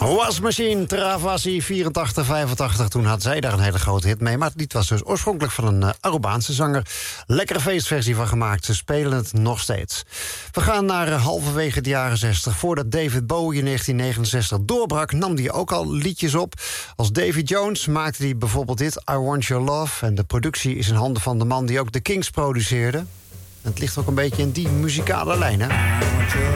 Was Machine, Travassi, 84, 85. Toen had zij daar een hele grote hit mee. Maar het lied was dus oorspronkelijk van een Arubaanse zanger. Lekkere feestversie van gemaakt. Ze spelen het nog steeds. We gaan naar halverwege de jaren 60. Voordat David Bowie in 1969 doorbrak, nam hij ook al liedjes op. Als Davy Jones maakte hij bijvoorbeeld dit, I Want Your Love. En de productie is in handen van de man die ook de Kings produceerde. En het ligt ook een beetje in die muzikale lijn, hè?